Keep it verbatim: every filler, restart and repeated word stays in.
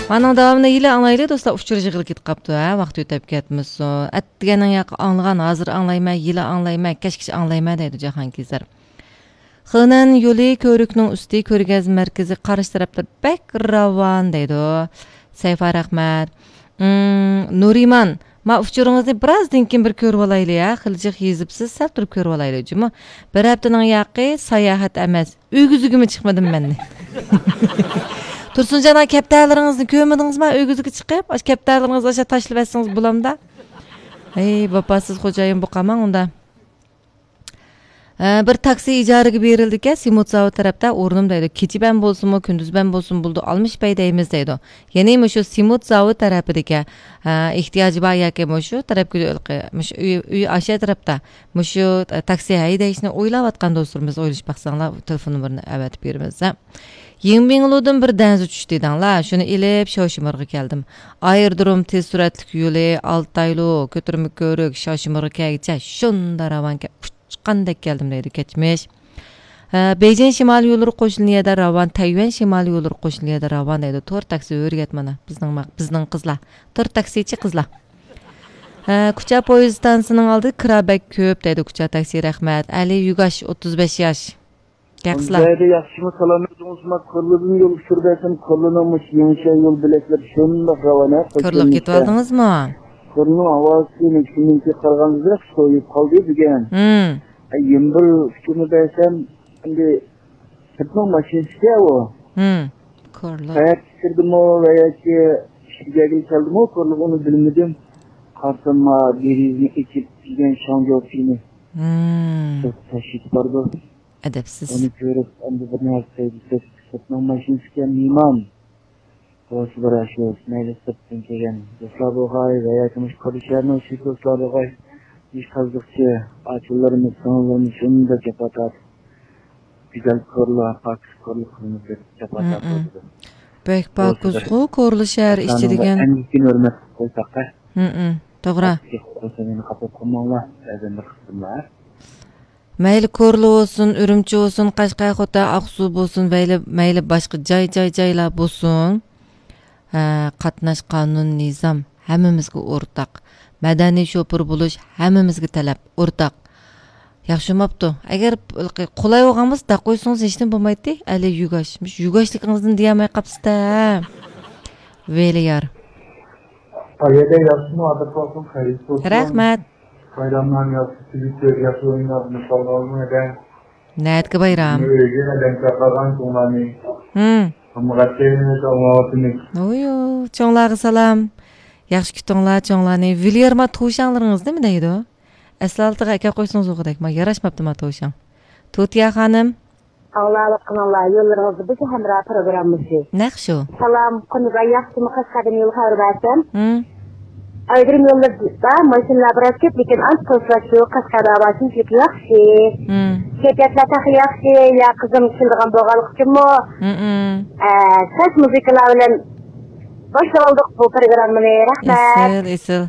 Аның давамында еле аңлайлы достар учур жыгылып кетип каптı, ha, вакыт өтөп кетмесин. Әттегенең як аңлаган, азыр аңлайма, еле аңлайма, кечкич аңлайма deydi Jahan Kizar. Xınan yolu körüknün üstü körgez merkezi qarşı taraflar bek ravan deydi. Sayfa rahmat. Hmm, Nuriman, ma uçuruңызды birazdan keyin bir körüp alaylı ya. Xiljiq yezipsiz, sal turib körüp alaylı juma. Bir haftaning yaqı sayahat emas. Ögüzügümü çıkmadım men. Tursun jana kaptarlaringizni ko'rmadingizmi? Ögüzüge chiqib, aş kaptarlaringizni aşa tashlab etsangiz bulamda. Ey, vafasiz xo'jayin bu qamang unda. Bir taksi ijaraga berildi ki Simutsav tarafta o'rnim deydi. Kechi ben bo'lsinmi, kunduz ben bo'lsin buldu almış pay deymiz deydi. Ya'ni mushu Simutsav tarafidagi ehtiyoji bor yoki mushu tarafga mushu uy aşağı tarafta mushu taksi haydashni o'ylayotgan do'stlarimiz o'ylash baqsanglar telefon numerini avatib beramiz. Yengmingludan bir deniz uçuş dedinler. Şunu ilip Şaşımırg'a geldim. Ayırdım tez süratlik yolu, altaylı, kötürümü körük, Şaşımırg'a geleceğim. Şunda ravan uçkandek geldim deydi geçmiş. Beyjin şimal yolları koşulniyada ravan, Tayvan şimal yolları koşulniyada ravan deydi. Tor taksi öğret mana, bizning bizning qizlar. Tor taksichi qizlar. Kucha poyez stansiyasining oldi kirabek köp deydi Kucha taksi rahmat. Ali Yugash otuz beş yaş. Yaxşılar. Bədə yaxşımı salamət olsunma qırlığın yol sürdəsən qırlığınmış yenişə yol biləklər şunla ravana. Qırlıq ketib aldınız mı? Qırlığın havası neçkiminki qarğanızda soyup qaldı degen. Hmm. Yembir fikrini bəsəm indi sıtmaq maşinisi o. Hmm. Qırlıq. Hayat sirdim o veya ki şirgəgil çaldım o qırlıq onu bilmedim. Qarsanma derizini içip degen şangı filmi. Hmm. Taşıt vardı. Edepsiz. Onu görüp hem de bir nerseydi ses sıtma maşinisi miman. Kosu bıraşıyoruz. Neyle sıttın kegen. Dostlar boğay veya kımış karışlarına uçuk dostlar boğay. İş kazdıkça açılarımız, sanılarımız şunu da cepatat. Güzel korlu, pak korlu kırmızı cepatat oldu. Bek bakuzgu korlu şehir işçi degen. En ilkin örmek koysak da. Hı hı. Doğru. Kosanını kapıp koymanlar. Bazen bir kısımlar. Mayli Korlu olsun, Ürümçi olsun, Qashqai Xota, Aqsu olsun, mayli mayli boshqa joy-joy joylar bo'lsin. Qatnash qonun nizam hammamizga o'rtaq. Madaniy shopir bo'lish hammamizga talab o'rtaq. Yaxshimapti. Agar qulay bo'lganmiz, da qo'ysangiz hech nima bo'lmaydi. Ali yugash. Yugashligingizni deyamay qapsizda. Veliyar. Qayerda yaxshimi adat olsun, xayr olsun. Rahmat. Bayramlar yaptı, Twitter yaptı, oyunlarını sallanmaya Nətki bayram? Öyle neden kafadan sonlanı. Hmm. Ama kaçayını sallanatını. Oyo, çoğlağı salam. Yaxşı kütünglar, çoğlarını. Viliyarma toğuşanlarınız değil mi deydi o? Əslaltığa aka qoysunuz oğudak. Ma yaraşmaptı ma toğuşan. Tutiya hanım. Allah Allah, yollarınızı bizi hemra programımızı. Nəxşu? Salam, konuda yaxşı mı Qashqaidan yol xabar versen? Hmm. Aydırım yollarda maşinlar biraz köp, lekin az konuşlaşıyor, Qashqai'da başın çok yaxşı. Kepiyatlar taxı yaxşı, ya kızım çıldıgan boğalık kim o? Saç müzikalar bilen başladık bu programını, rahmet. Esil, esil.